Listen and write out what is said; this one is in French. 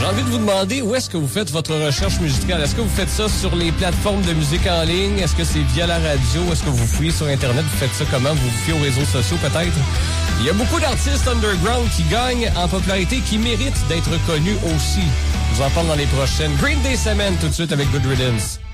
envie de vous demander où est-ce que vous faites votre recherche musicale. Est-ce que vous faites ça sur les plateformes de musique en ligne? Est-ce que c'est via la radio? Est-ce que vous fouillez sur Internet? Vous faites ça comment? Vous vous fiez aux réseaux sociaux peut-être? Il y a beaucoup d'artistes underground qui gagnent en popularité, qui méritent d'être connus aussi. Je vous en parle dans les prochaines. Green Day Cement tout de suite avec Good Riddance.